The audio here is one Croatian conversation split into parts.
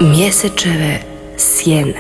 Mjesečeve sjene.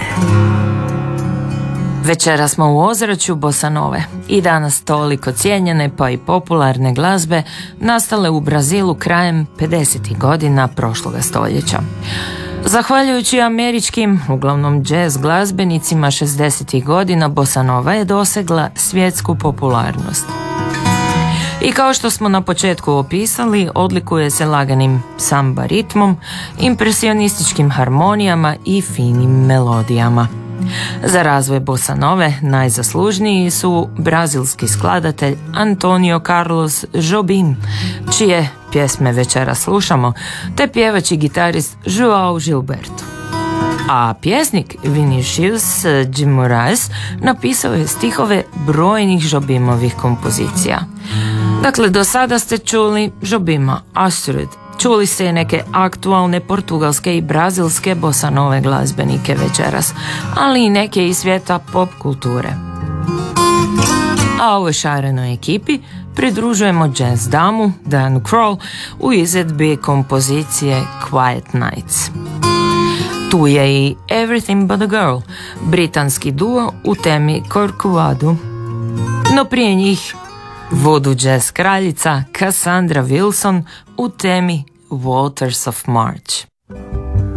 Večera smo u ozračju bossa nove i danas toliko cijenjene pa i popularne glazbe nastale u Brazilu krajem 50. godina prošloga stoljeća. Zahvaljujući američkim, uglavnom jazz glazbenicima 60. godina, bossa nova je dosegla svjetsku popularnost. I kao što smo na početku opisali, odlikuje se laganim samba ritmom, impresionističkim harmonijama i finim melodijama. Za razvoj bossa nove najzaslužniji su brazilski skladatelj Antonio Carlos Jobim, čije pjesme večera slušamo, te pjevač i gitarist João Gilberto. A pjesnik Vinicius de Moraes napisao je stihove brojnih Jobimovih kompozicija. Dakle, do sada ste čuli Jobima, Astrid, čuli ste neke aktualne portugalske i brazilske bossa nove glazbenike večeras, ali i neke iz svijeta pop kulture. A ovoj šarenoj ekipi pridružujemo jazz damu Dianu Krall u izvedbi kompozicije Quiet Nights. Tu je i Everything But A Girl, britanski duo u temi Corcovado. No prije njih voodoo jazz kraljica Cassandra Wilson u temi Waters of March.